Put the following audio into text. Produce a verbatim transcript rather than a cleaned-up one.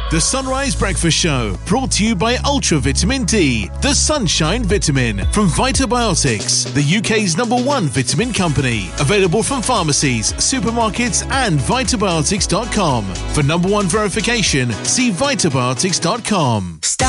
The Sunrise Breakfast Show, brought to you by Ultra Vitamin D, the Sunshine Vitamin from Vitabiotics, the U K's number one vitamin company. Available from pharmacies, supermarkets and vitabiotics dot com. For number one verification, see vitabiotics dot com.